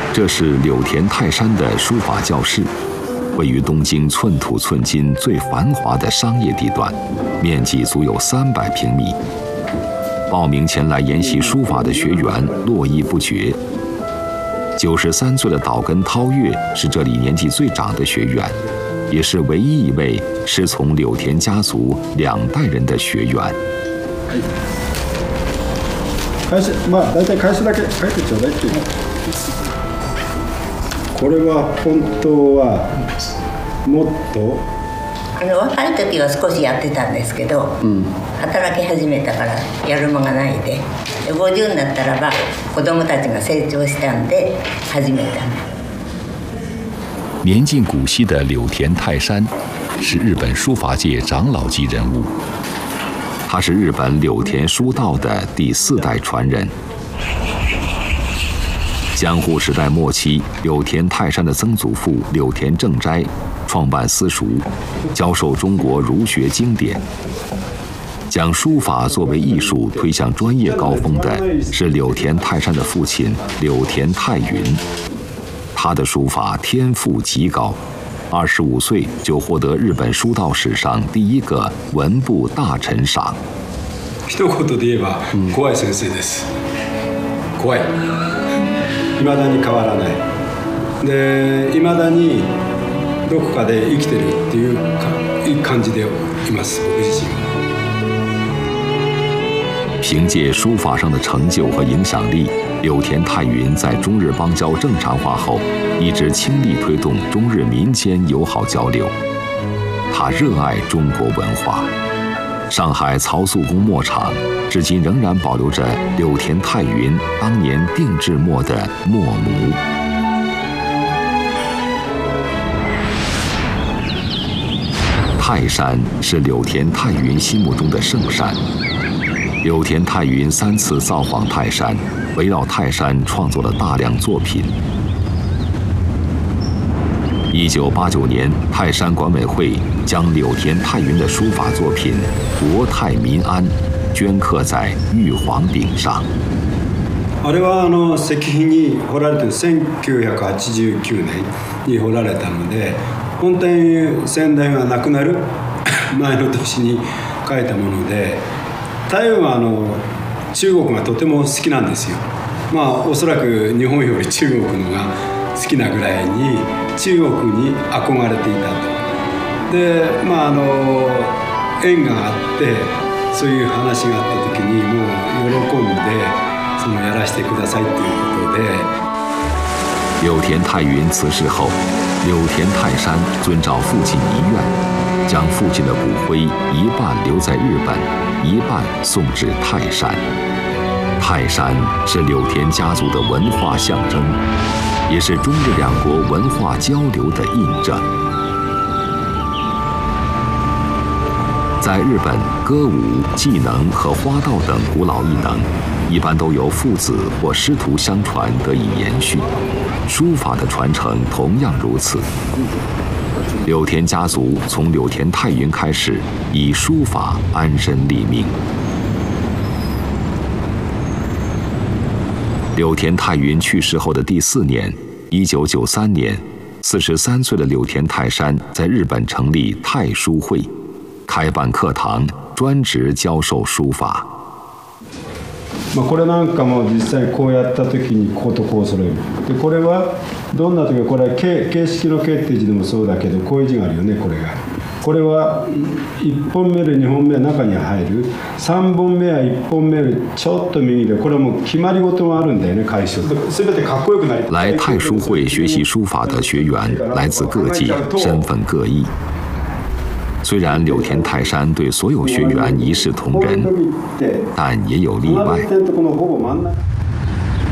这是柳田泰山的书法教室，位于东京寸土寸金最繁华的商业地段，面积足有300平米。报名前来研习书法的学员络绎不绝。93岁的岛根涛月是这里年纪最长的学员，也是唯一一位师从柳田家族2代人的学员。 大体返しだけ書いてちょうだいっていうの。これは本当はもっと。 若い時は少しやってたんですけど、働き始めたからやる間がないで、50になったらば子供たちが成長したんで始めた。 年近古稀的柳田泰山是日本书法界长老级人物，他是日本柳田书道的第4代传人。江户时代末期，柳田泰山的曾祖父柳田正斋创办私塾，教授中国儒学经典。将书法作为艺术推向专业高峰的是柳田泰山的父亲柳田泰云。他的书法天赋极高，25岁就获得日本书道史上第1个文部大臣赏。 一言で言えば怖い先生です。怖い。未だに変わらない。で、未だにどこかで生きてるっていう感じでいます。僕自身。 凭借书法上的成就和影响力，柳田泰云在中日邦交正常化后，一直倾力推动中日民间友好交流。他热爱中国文化。上海曹素公墨厂至今仍然保留着柳田泰云当年定制墨的墨模。泰山是柳田泰云心目中的圣山。柳田泰云3次造访泰山，围绕泰山创作了大量作品。1989年，泰山管委会将柳田泰云的书法作品《国泰民安》镌刻在玉皇鼎上。 あれは石碑に彫られてる1989年に彫られたので、本当に先代が亡くなる前の年に書いたもので、太陽は中国がとても好きなんですよ。おそらく日本より中国のが好きなぐらいに中国に憧れていたと。で縁があってそういう話があった時にもう喜んでやらせてくださいということで。 柳田泰云辞世后，柳田泰山遵照父亲遗愿，将父亲的骨灰一半留在日本，一半送至泰山。泰山是柳田家族的文化象征，也是中日2国文化交流的印证。在日本，歌舞、技能和花道等古老艺能，一般都由父子或师徒相传得以延续。书法的传承同样如此。柳田家族从柳田泰云开始，以书法安身立命。柳田泰云去世后的第4年，1993年，43岁的柳田泰山在日本成立泰书会，开办课堂，专职教授书法。 これなんかも実際こうやった時にこことこう揃える。でこれはどんな時これは形式の形っていう字でもそうだけどこういう字があるよねこれが。これは1本目より2本目は中に入る。3本目は1本目よりちょっと右でこれはもう決まり事があるんだよね楷書。全てかっこよくなり。 来泰书会学习书法的学员来自各界，身份各异。虽然柳田泰山对所有学员一视同仁，但也有例外。